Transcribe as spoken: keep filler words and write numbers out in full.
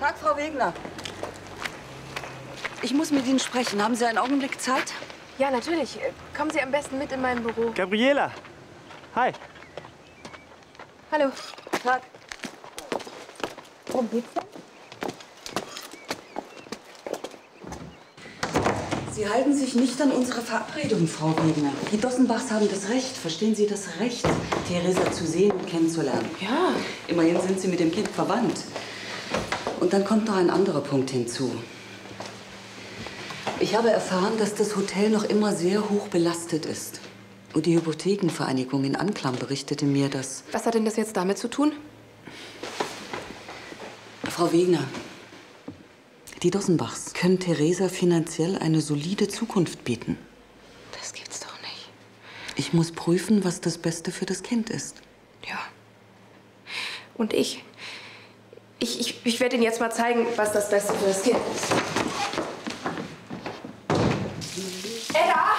Tag, Frau Wegner. Ich muss mit Ihnen sprechen. Haben Sie einen Augenblick Zeit? Ja, natürlich. Kommen Sie am besten mit in mein Büro. Gabriela! Hi! Hallo. Tag. Worum geht's denn? Sie halten sich nicht an unsere Verabredung, Frau Wegner. Die Dossenbachs haben das Recht, verstehen Sie das Recht, Theresa zu sehen und kennenzulernen. Ja. Immerhin sind Sie mit dem Kind verwandt. Und dann kommt noch ein anderer Punkt hinzu. Ich habe erfahren, dass das Hotel noch immer sehr hoch belastet ist. Und die Hypothekenvereinigung in Anklam berichtete mir, dass... Was hat denn das jetzt damit zu tun? Frau Wegner, die Dossenbachs können Theresa finanziell eine solide Zukunft bieten. Das gibt's doch nicht. Ich muss prüfen, was das Beste für das Kind ist. Ja. Und ich? Ich, ich, ich werde Ihnen jetzt mal zeigen, was das Beste für das Kind ist. Edda!